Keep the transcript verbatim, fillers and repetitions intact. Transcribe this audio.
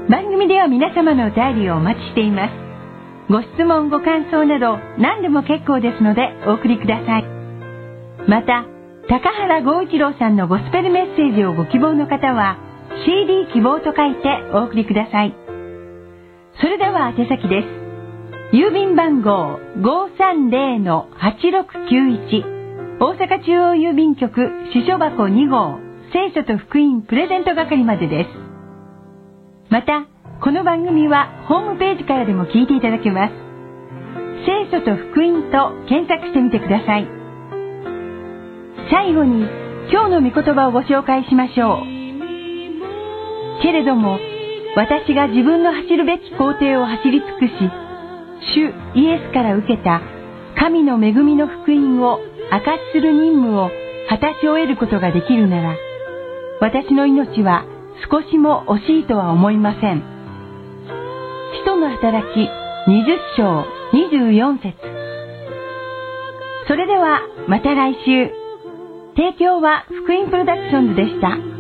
番組では皆様のお便りをお待ちしています。ご質問ご感想など何でも結構ですのでお送りください。また高原剛一郎さんのゴスペルメッセージをご希望の方は シーディー 希望と書いてお送りください。それでは宛先です。郵便番号 ごーさんぜろのはちろくきゅういち 大阪中央郵便局支所箱に号聖書と福音プレゼント係までです。またこの番組はホームページからでも聞いていただけます。聖書と福音と検索してみてください。最後に今日の御言葉をご紹介しましょう。けれども私が自分の走るべき行程を走り尽くし、主イエスから受けた神の恵みの福音を証しする任務を果たし終えることができるなら、私の命は少しも惜しいとは思いません。使徒の働きにじゅっ章にじゅうよん節。それではまた来週。提供は福音プロダクションズでした。